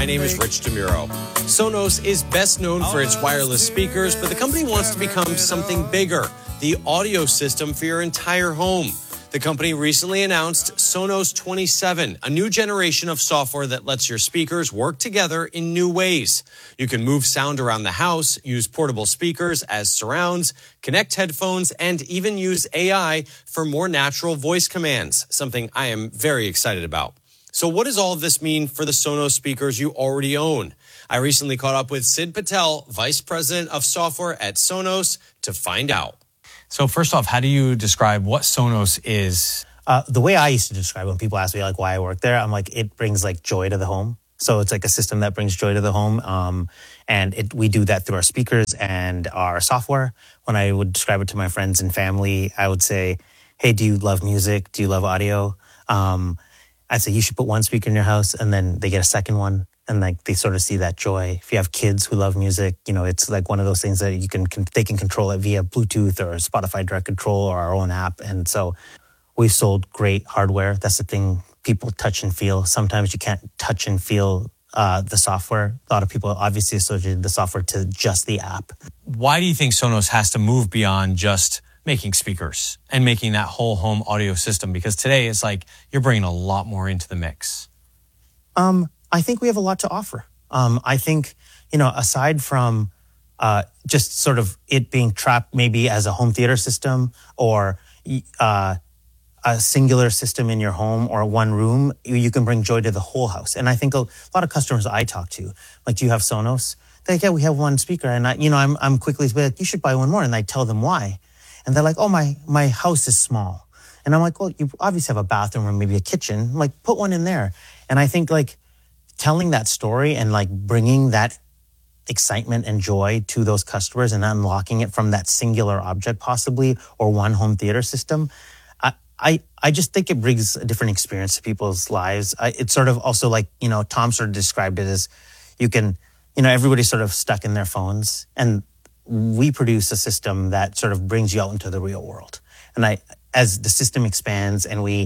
My name is Rich DeMuro. Sonos is best known for its wireless speakers, but the company wants to become something bigger, the audio system for your entire home. The company recently announced Sonos 27, a new generation of software that lets your speakers work together in new ways. You can move sound around the house, use portable speakers as surrounds, connect headphones, and even use AI for more natural voice commands, something I am very excited about. So what does all of this mean for the Sonos speakers you already own? I recently caught up with Sid Patel, Vice President of Software at Sonos, to find out. So first off, how do you describe what Sonos is? The way I used to describe it when people ask me like why I work there, I'm like, it brings like joy to the home. So it's like a system that brings joy to the home. We do that through our speakers and our software. When I would describe it to my friends and family, I would say, hey, do you love music? Do you love audio? I'd say you should put one speaker in your house, and then they get a second one. And like they sort of see that joy. If you have kids who love music, you know, it's like one of those things that they can control it via Bluetooth or Spotify Direct Control or our own app. And so we've sold great hardware. That's the thing, people touch and feel. Sometimes you can't touch and feel the software. A lot of people obviously associate the software to just the app. Why do you think Sonos has to move beyond just making speakers and making that whole home audio system? Because today it's like you're bringing a lot more into the mix. I think we have a lot to offer. I think, you know, aside from just sort of it being trapped maybe as a home theater system or a singular system in your home or one room, you can bring joy to the whole house. And I think a lot of customers I talk to, like, do you have Sonos? They're like, yeah, we have one speaker. And I'm quickly like, you should buy one more. And I tell them why. And they're like, oh, my house is small. And I'm like, well, you obviously have a bathroom or maybe a kitchen. I'm like, put one in there. And I think like telling that story and like bringing that excitement and joy to those customers and unlocking it from that singular object possibly or one home theater system, I just think it brings a different experience to people's lives. It's sort of also like, you know, Tom sort of described it as you can, you know, everybody's sort of stuck in their phones, and we produce a system that sort of brings you out into the real world. And as the system expands and we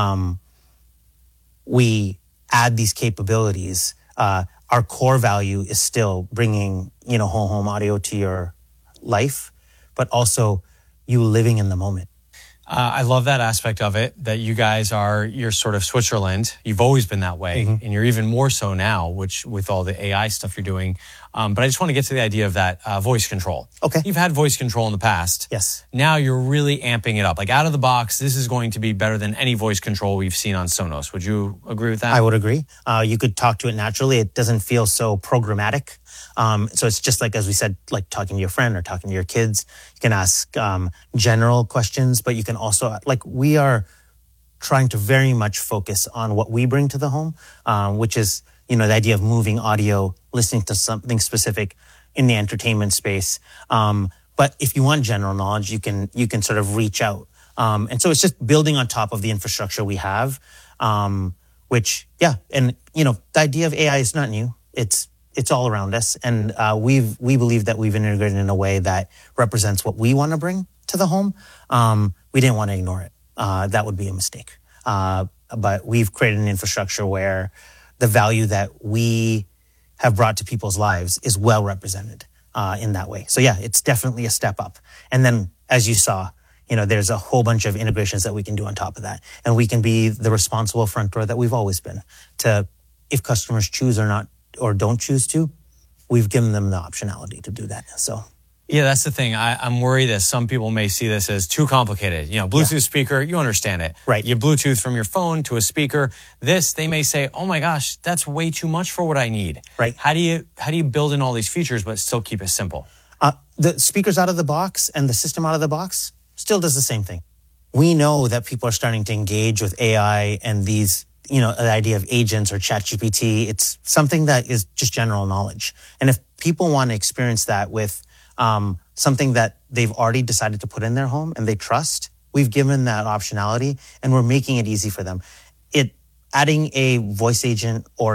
add these capabilities, our core value is still bringing, you know, whole home audio to your life, but also you living in the moment. I love that aspect of it, that you guys you're sort of Switzerland. You've always been that way, and you're even more so now, which with all the AI stuff you're doing. But I just want to get to the idea of that voice control. Okay. You've had voice control in the past. Yes. Now you're really amping it up. Like out of the box, this is going to be better than any voice control we've seen on Sonos. Would you agree with that? I would agree. You could talk to it naturally. It doesn't feel so programmatic. So it's just like, as we said, like talking to your friend or talking to your kids. You can ask general questions, but you can also, like, we are trying to very much focus on what we bring to the home, which is, you know, the idea of moving audio, listening to something specific in the entertainment space. But if you want general knowledge, you can sort of reach out. And so it's just building on top of the infrastructure we have, which, yeah. And, you know, the idea of AI is not new. It's all around us. And we believe that we've integrated in a way that represents what we want to bring to the home. We didn't want to ignore it. That would be a mistake. But we've created an infrastructure where the value that we have brought to people's lives is well represented in that way. So yeah, it's definitely a step up. And then, as you saw, you know, there's a whole bunch of integrations that we can do on top of that. And we can be the responsible front door that we've always been to, if customers choose or not, or don't choose to, we've given them the optionality to do that. So, yeah, that's the thing. I'm worried that some people may see this as too complicated. You know, Bluetooth speaker, you understand it. Right. You Bluetooth from your phone to a speaker. This, they may say, oh my gosh, that's way too much for what I need. Right. How do you build in all these features but still keep it simple? The speakers out of the box and the system out of the box still does the same thing. We know that people are starting to engage with AI and these, you know, the idea of agents or ChatGPT. It's something that is just general knowledge. And if people want to experience that with something that they've already decided to put in their home and they trust, we've given that optionality and we're making it easy for them. Adding a voice agent or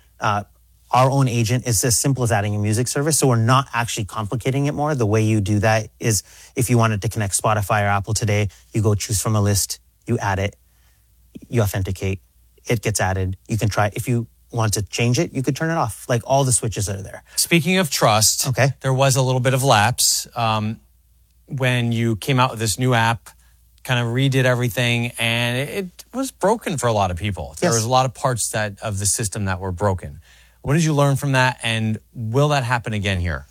our own agent is as simple as adding a music service. So we're not actually complicating it more. The way you do that is if you wanted to connect Spotify or Apple today, you go choose from a list, you add it, you authenticate, it gets added. You can try, if you want to change it, you could turn it off. Like all the switches are there. Speaking of trust, Okay. there was a little bit of lapse when you came out with this new app, kind of redid everything, and it was broken for a lot of people. There was a lot of parts of the system that were broken. What did you learn from that, and will that happen again here?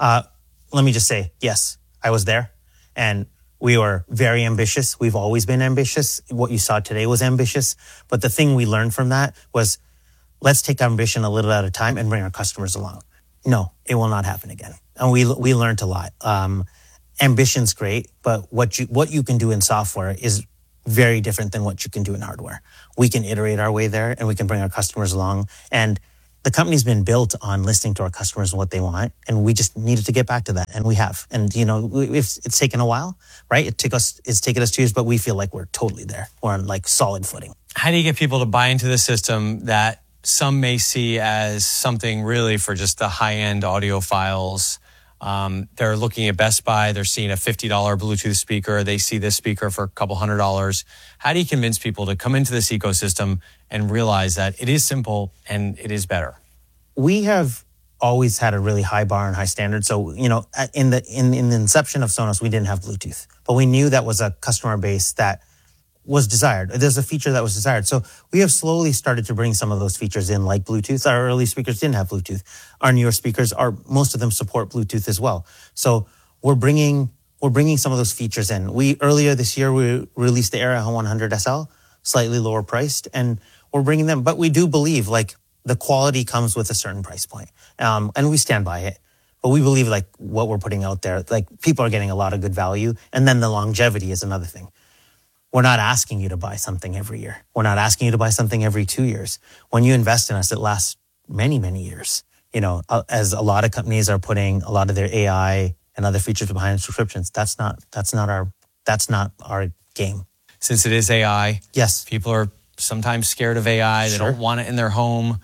Let me just say, yes, I was there, and we were very ambitious. We've always been ambitious. What you saw today was ambitious. But the thing we learned from that was, let's take our ambition a little at a time and bring our customers along. No, it will not happen again. And we learned a lot. Ambition's great, but what you can do in software is very different than what you can do in hardware. We can iterate our way there, and we can bring our customers along. And the company's been built on listening to our customers and what they want, and we just needed to get back to that, and we have. And it's taken a while, right? It's taken us 2 years, but we feel like we're totally there. We're on like solid footing. How do you get people to buy into the system that some may see as something really for just the high-end audiophiles? They're looking at Best Buy, they're seeing a $50 Bluetooth speaker, they see this speaker for a couple $100. How do you convince people to come into this ecosystem and realize that it is simple and it is better? We have always had a really high bar and high standard. So, in the inception of Sonos, we didn't have Bluetooth, but we knew that was a customer base that was desired. There's a feature that was desired. So we have slowly started to bring some of those features in, like Bluetooth. Our early speakers didn't have Bluetooth. Our newer speakers most of them support Bluetooth as well. So we're bringing some of those features in. Earlier this year, we released the Era 100 SL, slightly lower priced, and we're bringing them. But we do believe like the quality comes with a certain price point. And we stand by it. But we believe like what we're putting out there, like people are getting a lot of good value. And then the longevity is another thing. We're not asking you to buy something every year. We're not asking you to buy something every 2 years. When you invest in us, it lasts many, many years. As a lot of companies are putting a lot of their AI and other features behind subscriptions, that's not our game. Since it is AI, yes, people are sometimes scared of AI. They don't want it in their home.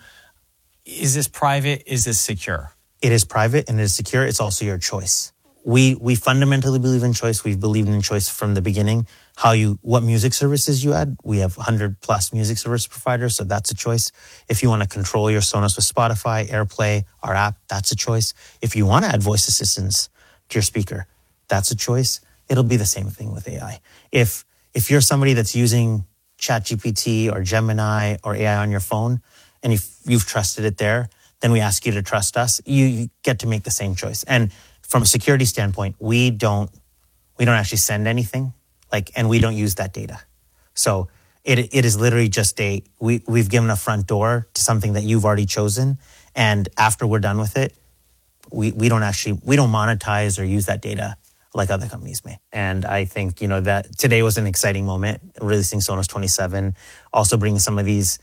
Is this private? Is this secure? It is private and it is secure. It's also your choice. We fundamentally believe in choice. We've believed in choice from the beginning. What music services you add. We have 100+ music service providers, so that's a choice. If you want to control your Sonos with Spotify, AirPlay, our app, that's a choice. If you want to add voice assistants to your speaker, that's a choice. It'll be the same thing with AI. If you're somebody that's using ChatGPT or Gemini or AI on your phone, and if you've trusted it there, then we ask you to trust us. You get to make the same choice. And from a security standpoint, we don't actually send anything, and we don't use that data. So it is literally just we've given a front door to something that you've already chosen. And after we're done with it, we don't monetize or use that data like other companies may. And I think, that today was an exciting moment, releasing Sonos 27, also bringing some of these,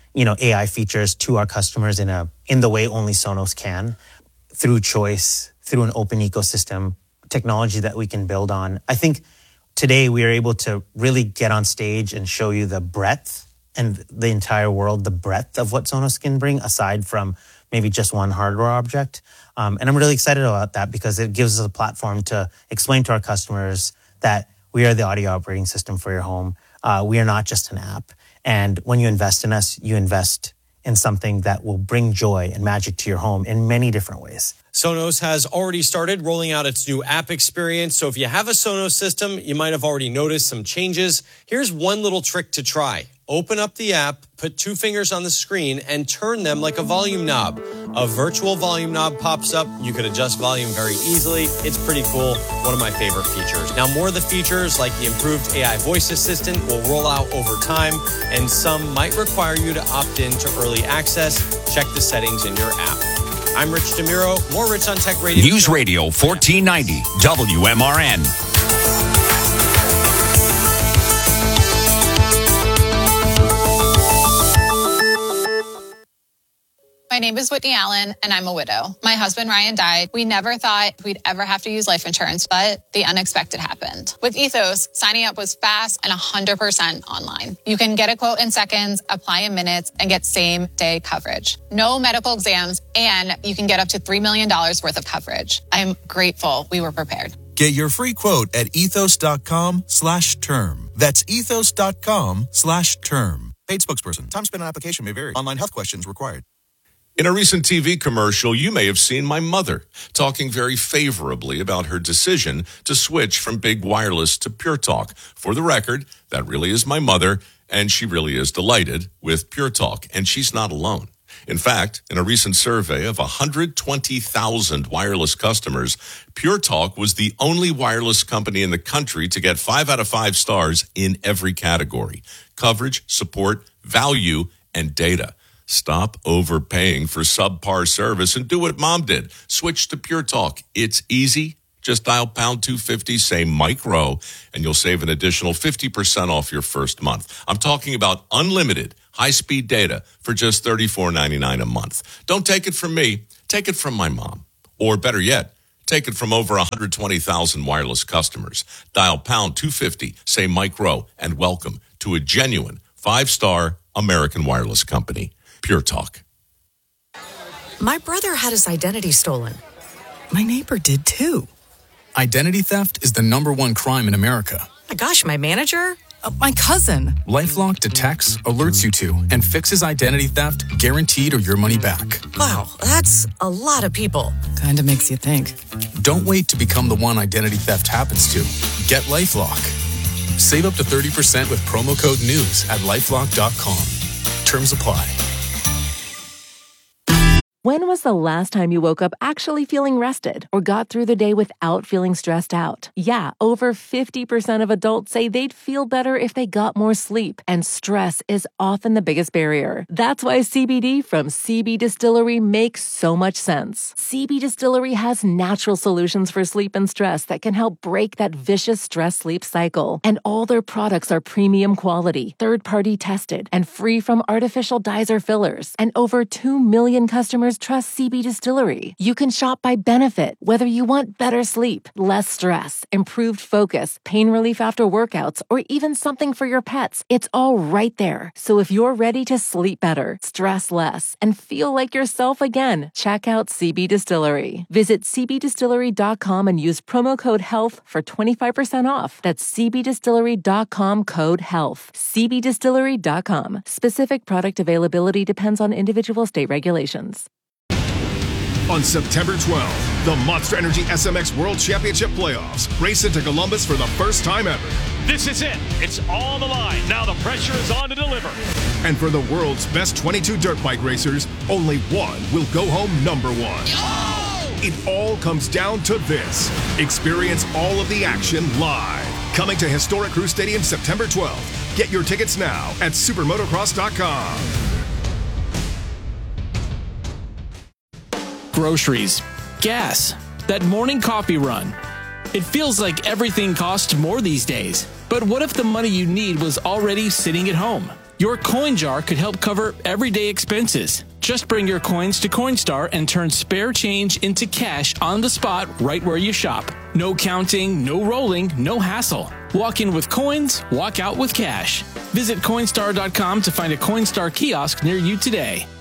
AI features to our customers in the way only Sonos can, through choice, through an open ecosystem, technology that we can build on. I think today we are able to really get on stage and show you the breadth and the entire world, the breadth of what Sonos can bring, aside from maybe just one hardware object. And I'm really excited about that because it gives us a platform to explain to our customers that we are the audio operating system for your home. We are not just an app. And when you invest in us, you invest in something that will bring joy and magic to your home in many different ways. Sonos has already started rolling out its new app experience. So if you have a Sonos system, you might have already noticed some changes. Here's one little trick to try. Open up the app, put 2 fingers on the screen, and turn them like a volume knob. A virtual volume knob pops up. You can adjust volume very easily. It's pretty cool. One of my favorite features. Now, more of the features, like the improved AI voice assistant, will roll out over time, and some might require you to opt in to early access. Check the settings in your app. I'm Rich DeMiro. More Rich on Tech Radio. News Radio 1490 WMRN. My name is Whitney Allen, and I'm a widow. My husband, Ryan, died. We never thought we'd ever have to use life insurance, but the unexpected happened. With Ethos, signing up was fast and 100% online. You can get a quote in seconds, apply in minutes, and get same-day coverage. No medical exams, and you can get up to $3 million worth of coverage. I'm grateful we were prepared. Get your free quote at ethos.com/term. That's ethos.com/term. Paid spokesperson. Time spent on application may vary. Online health questions required. In a recent TV commercial, you may have seen my mother talking very favorably about her decision to switch from big wireless to Pure Talk. For the record, that really is my mother, and she really is delighted with Pure Talk, and she's not alone. In fact, in a recent survey of 120,000 wireless customers, Pure Talk was the only wireless company in the country to get 5 out of 5 stars in every category: coverage, support, value, and data. Stop overpaying for subpar service and do what Mom did. Switch to Pure Talk. It's easy. Just dial pound 250, say Mike Rowe, and you'll save an additional 50% off your first month. I'm talking about unlimited high-speed data for just $34.99 a month. Don't take it from me. Take it from my mom. Or better yet, take it from over 120,000 wireless customers. Dial pound 250, say Mike Rowe, and welcome to a genuine 5-star American wireless company. Pure Talk. My brother had his identity stolen. My neighbor did too. Identity theft is the #1 crime in America. My gosh, my manager? My cousin. LifeLock detects, alerts you to, and fixes identity theft, guaranteed or your money back. Wow, that's a lot of people. Kinda makes you think. Don't wait to become the one identity theft happens to. Get LifeLock. Save up to 30% with promo code NEWS at LifeLock.com. Terms apply. When was the last time you woke up actually feeling rested or got through the day without feeling stressed out? Yeah, over 50% of adults say they'd feel better if they got more sleep, and stress is often the biggest barrier. That's why CBD from CB Distillery makes so much sense. CB Distillery has natural solutions for sleep and stress that can help break that vicious stress-sleep cycle. And all their products are premium quality, third-party tested, and free from artificial dyes or fillers. And over 2 million customers trust CB Distillery. You can shop by benefit, whether you want better sleep, less stress, improved focus, pain relief after workouts, or even something for your pets. It's all right there. So if you're ready to sleep better, stress less, and feel like yourself again, check out CB Distillery. Visit cbdistillery.com and use promo code HEALTH for 25% off. That's cbdistillery.com, code HEALTH. cbdistillery.com. Specific product availability depends on individual state regulations. On September 12th, the Monster Energy SMX World Championship Playoffs race into Columbus for the first time ever. This is it. It's on the line. Now the pressure is on to deliver. And for the world's best 22 dirt bike racers, only one will go home number one. It all comes down to this. Experience all of the action live. Coming to Historic Crew Stadium September 12th. Get your tickets now at supermotocross.com. Groceries, gas, that morning coffee run. It feels like everything costs more these days. But what if the money you need was already sitting at home? Your coin jar could help cover everyday expenses. Just bring your coins to Coinstar and turn spare change into cash on the spot right where you shop. No counting, no rolling, no hassle. Walk in with coins, walk out with cash. Visit Coinstar.com to find a Coinstar kiosk near you today.